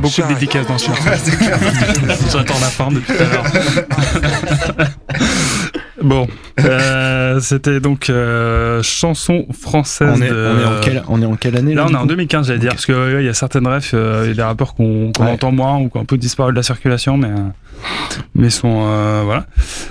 beaucoup de dédicaces dans ce morceau. J'attends la forme depuis tout à l'heure. Bon, c'était donc chanson française. On est en quelle année là on est en 2015, j'allais dire, parce que il y a certaines refs, il y a des rappeurs qu'on entend moins ou qui ont un peu disparu de la circulation, mais sont voilà.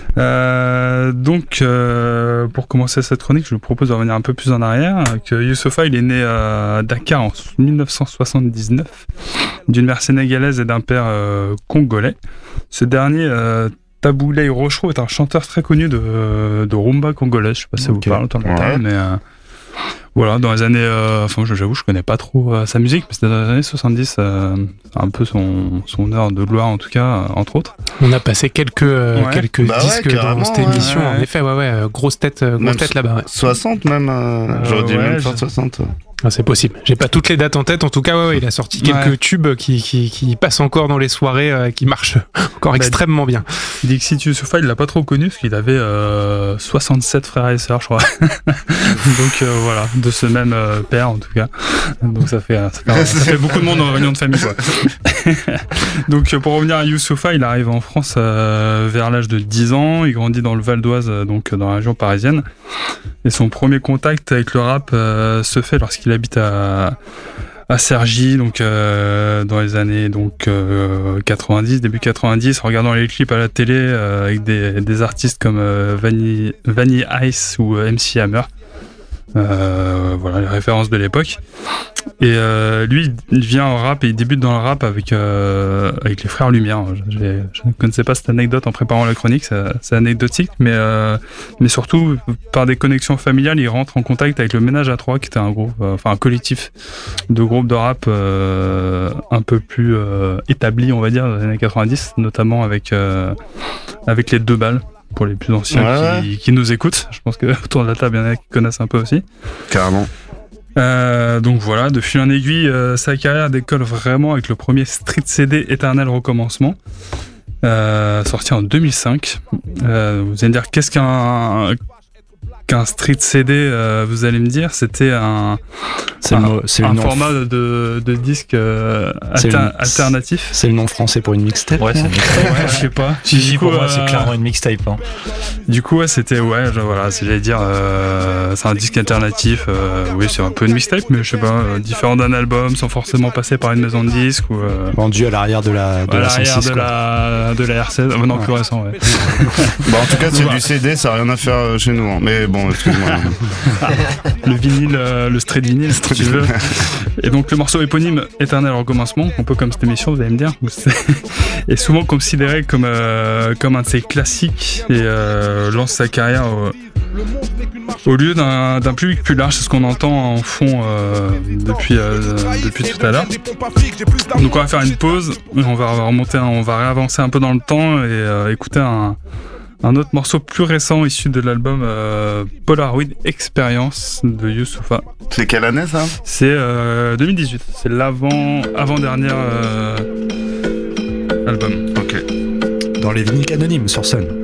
Donc pour commencer cette chronique, je vous propose de revenir un peu plus en arrière. Que Youssoupha, il est né à Dakar en 1979 d'une mère sénégalaise et d'un père congolais. Ce dernier Taboulay Rochereau est un chanteur très connu de rumba congolais. Je sais pas si ça vous parle, mais voilà, dans les années, j'avoue, je connais pas trop sa musique, mais c'était dans les années 70, un peu son heure de gloire en tout cas, entre autres. On a passé quelques disques dans cette émission, en effet, grosse tête là-bas. Ouais. 60 même, j'aurais dit même faire 60. Ah, c'est possible. J'ai pas toutes les dates en tête. En tout cas, il a sorti quelques tubes qui passent encore dans les soirées, qui marchent encore extrêmement bien. Dixit Youssoupha, il l'a pas trop connu parce qu'il avait 67 frères et sœurs, je crois. Donc voilà, de ce même père en tout cas. Donc ça fait beaucoup de monde en réunion de famille, quoi. Donc pour revenir à Youssoupha, il arrive en France vers l'âge de 10 ans. Il grandit dans le Val d'Oise, donc dans la région parisienne. Et son premier contact avec le rap se fait lorsqu'il habite à Cergy, donc dans les années 90, début 90, en regardant les clips à la télé avec des artistes comme Vanilla Ice ou MC Hammer. Voilà les références de l'époque. Et lui, il vient en rap et il débute dans le rap avec les frères Lumière. Je ne connaissais pas cette anecdote en préparant la chronique, c'est anecdotique, mais surtout par des connexions familiales, il rentre en contact avec le Ménage à Trois, qui était un groupe, un collectif de groupes de rap un peu plus établi, on va dire, dans les années 90, notamment avec les Deux Balles. Pour les plus anciens qui nous écoutent, je pense que autour de la table, il y en a qui connaissent un peu aussi. Carrément. Donc voilà, de fil en aiguille, sa carrière décolle vraiment avec le premier street CD Éternel Recommencement, sorti en 2005. Vous allez me dire, qu'est-ce qu'un street CD, vous allez me dire, c'était un format de disque alternatif. C'est le nom français pour une mixtape. Ouais, c'est une mixtape. Je sais pas. Pour moi, c'est clairement une mixtape. Hein. Du coup, c'était j'allais dire, c'est un disque alternatif. Oui, c'est un peu une mixtape, mais je sais pas, différent d'un album, sans forcément passer par une maison de disques ou vendu à l'arrière de la de la R16. Non, plus récent, ouais. En tout cas, c'est du CD, ça a rien à faire chez nous. Hein. Mais bon, excuse-moi. Le vinyle, le street vinyle, si tu veux. Et donc le morceau éponyme Éternel Recommencement, un peu comme cette émission, vous allez me dire, est souvent considéré comme un de ses classiques et lance sa carrière au lieu d'un public plus large. C'est ce qu'on entend en fond depuis tout à l'heure. Donc on va faire une pause, on va réavancer un peu dans le temps et écouter un autre morceau plus récent issu de l'album Polaroid Experience de Youssoupha. C'est quelle année ça ? C'est 2018, c'est l'avant-dernier album. Ok. Dans les vinyles anonymes sur Sun.